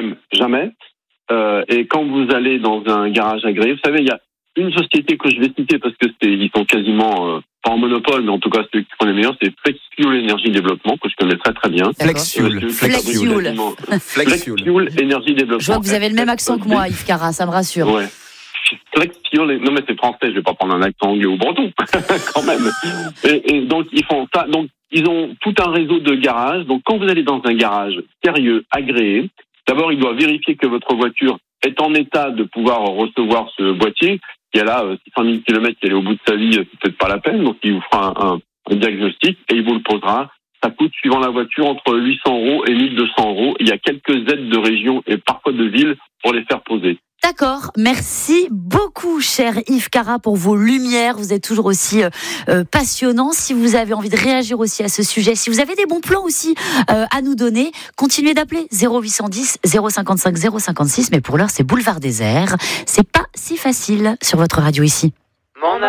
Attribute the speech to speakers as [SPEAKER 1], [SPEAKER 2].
[SPEAKER 1] même jamais. Et quand vous allez dans un garage agréé, vous savez, il y a une société que je vais citer parce que ils sont quasiment pas en monopole, mais en tout cas ceux qui sont les meilleurs, c'est Flexfuel Énergie Développement, que je connais très très bien.
[SPEAKER 2] Flexfuel
[SPEAKER 1] Énergie Développement.
[SPEAKER 3] Je vois que vous avez le même accent que moi, Yves Cara, ça me rassure.
[SPEAKER 1] Ouais. Flexfuel, non mais c'est français, je vais pas prendre un accent anglais ou breton, quand même. Et donc ils font ça. Donc ils ont tout un réseau de garages. Donc quand vous allez dans un garage sérieux, agréé, d'abord il doit vérifier que votre voiture est en état de pouvoir recevoir ce boîtier. Il y a là 600 000 km qui est au bout de sa vie, c'est peut-être pas la peine. Donc il vous fera un diagnostic et il vous le posera. Ça coûte, suivant la voiture, entre 800 € et 1 200 €. Il y a quelques aides de région et parfois de ville pour les faire poser.
[SPEAKER 3] D'accord, merci beaucoup cher Yves Cara pour vos lumières, vous êtes toujours aussi passionnant. Si vous avez envie de réagir aussi à ce sujet, si vous avez des bons plans aussi à nous donner, continuez d'appeler 0810 055 056, mais pour l'heure c'est Boulevard Désert, c'est pas si facile sur votre radio ici.